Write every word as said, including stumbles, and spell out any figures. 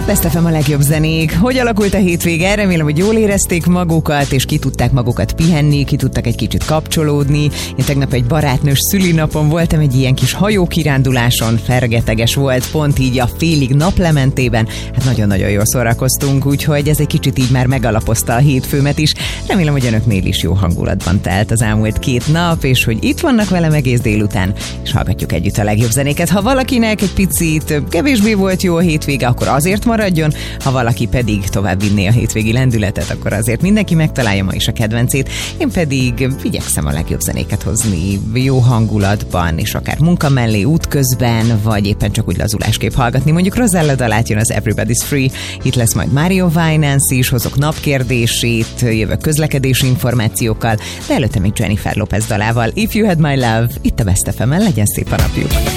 Best ef em a legjobb zenék. Hogy alakult a hétvége? Remélem, hogy jól érezték magukat, és ki tudták magukat pihenni, ki tudtak egy kicsit kapcsolódni. Én tegnap egy barátnős szülinapon voltam, egy ilyen kis hajókiránduláson, fergeteges volt, pont így a félig naplementében. Hát nagyon-nagyon jól szórakoztunk, úgyhogy ez egy kicsit így már megalapozta a hétfőmet is. Remélem, hogy önöknél is jó hangulatban telt az elmúlt két nap, és hogy itt vannak velem egész délután, és hallgatjuk együtt a legjobb zenéket. Ha valakinek egy picit kevésbé volt jó a hétvége, akkor azért maradjon, ha valaki pedig tovább vinné a hétvégi lendületet, akkor azért mindenki megtalálja ma is a kedvencét. Én pedig igyekszem a legjobb zenéket hozni jó hangulatban, és akár munka mellé, útközben, vagy éppen csak úgy lazulásképp hallgatni. Mondjuk Rosella dalát jön az Everybody's Free, itt lesz majd Mario Winans is, hozok napkérdését, jövök közlekedési információkkal, de előtte még Jennifer Lopez dalával. If You Had My Love, itt a Best ef em-en, legyen szép a napjuk!